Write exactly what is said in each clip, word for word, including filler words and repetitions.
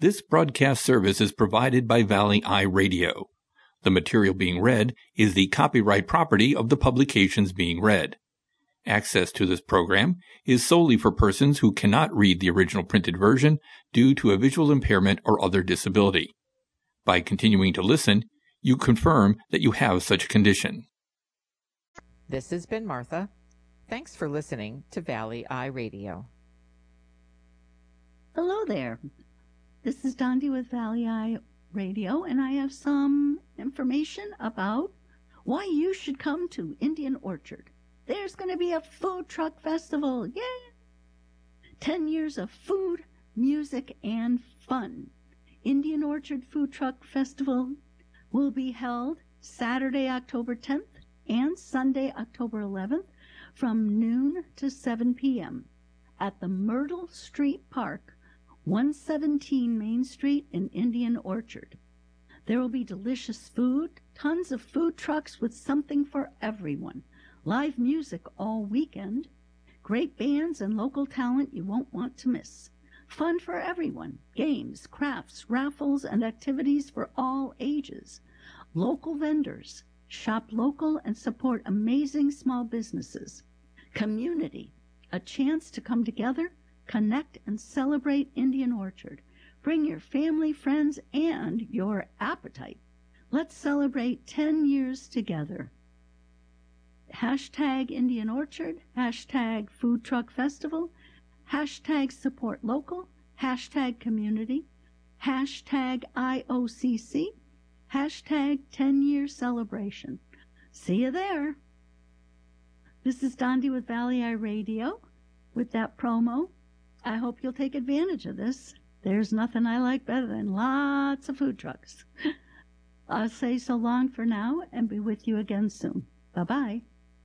This broadcast service is provided by Valley Eye Radio. The material being read is the copyright property of the publications being read. Access to this program is solely for persons who cannot read the original printed version due to a visual impairment or other disability. By continuing to listen, you confirm that you have such a condition. This has been Martha. Thanks for listening to Valley Eye Radio. Hello there. This is Dondi with Valley Eye Radio, and I have some information about why you should come to Indian Orchard. There's going to be a food truck festival. Yay! Ten years of food, music, and fun. Indian Orchard Food Truck Festival will be held Saturday, October tenth and Sunday, October eleventh from noon to seven p.m. at the Myrtle Street Park, one seventeen Main Street in Indian Orchard. There will be delicious food, tons of food trucks with something for everyone, live music all weekend, great bands and local talent you won't want to miss, fun for everyone, games, crafts, raffles, and activities for all ages, local vendors, shop local and support amazing small businesses, community, a chance to come together, connect, and celebrate Indian Orchard. Bring your family, friends, and your appetite. Let's celebrate ten years together. Hashtag Indian Orchard, hashtag Food Truck Festival, hashtag Support Local, hashtag Community, hashtag I O C C, hashtag ten-year celebration. See you there. This is Dondi with Valley Eye Radio with that promo. I hope you'll take advantage of this. There's nothing I like better than lots of food trucks. I'll say so long for now and be with you again soon. Bye-bye.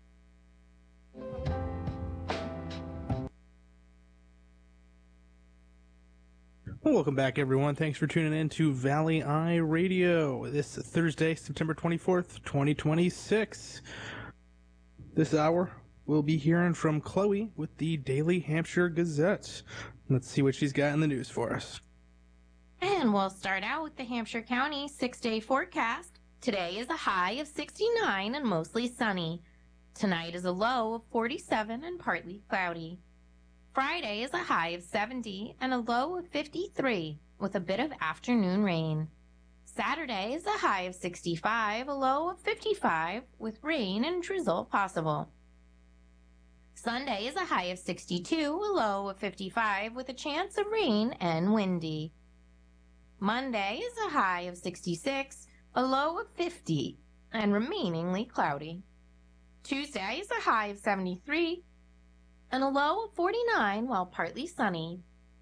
Well, welcome back, everyone. Thanks for tuning in to Valley Eye Radio this Thursday, September twenty-fourth, twenty twenty-six. This hour, we'll be hearing from Chloe with the Daily Hampshire Gazette. Let's see what she's got in the news for us. And we'll start out with the Hampshire County six-day forecast. Today is a high of sixty-nine and mostly sunny. Tonight is a low of forty-seven and partly cloudy. Friday is a high of seventy and a low of fifty-three with a bit of afternoon rain. Saturday is a high of sixty-five, a low of fifty-five with rain and drizzle possible. Sunday is a high of sixty-two, a low of fifty-five with a chance of rain and windy. Monday is a high of sixty-six, a low of fifty and remainingly cloudy. Tuesday is a high of seventy-three and a low of forty-nine while partly sunny.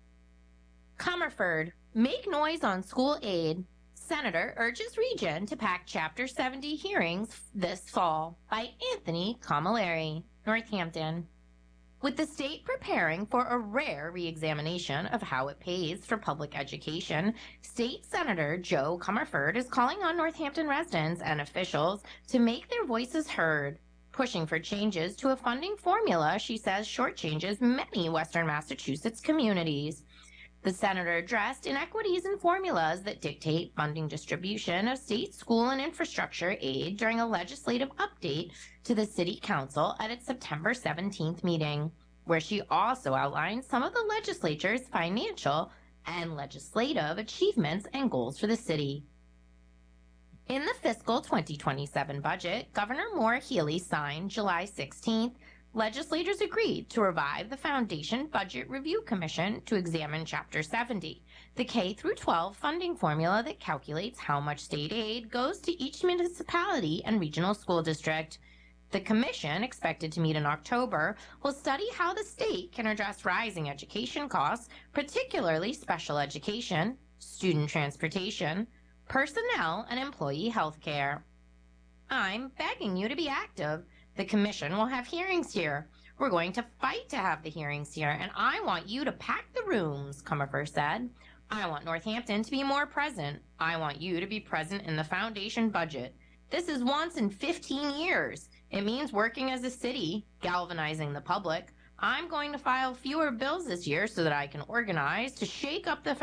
Comerford, make noise on school aid. Senator urges region to pack Chapter seventy hearings this fall by Anthony Camilleri, Northampton. With the state preparing for a rare reexamination of how it pays for public education, State Senator Joe Comerford is calling on Northampton residents and officials to make their voices heard, pushing for changes to a funding formula she says shortchanges many Western Massachusetts communities. The senator addressed inequities in formulas that dictate funding distribution of state school and infrastructure aid during a legislative update to the City Council at its September seventeenth meeting, where she also outlined some of the legislature's financial and legislative achievements and goals for the city. In the fiscal twenty twenty-seven budget, Governor Maura Healey signed July sixteenth, legislators agreed to revive the Foundation Budget Review Commission to examine Chapter seventy, the K through twelve funding formula that calculates how much state aid goes to each municipality and regional school district. The commission, expected to meet in October, will study how the state can address rising education costs, particularly special education, student transportation, personnel, and employee health care. I'm begging you to be active. The commission will have hearings here. We're going to fight to have the hearings here, and I want you to pack the rooms, Comerford said. I want Northampton to be more present. I want you to be present in the foundation budget. This is once in fifteen years. It means working as a city, galvanizing the public. I'm going to file fewer bills this year so that I can organize to shake up the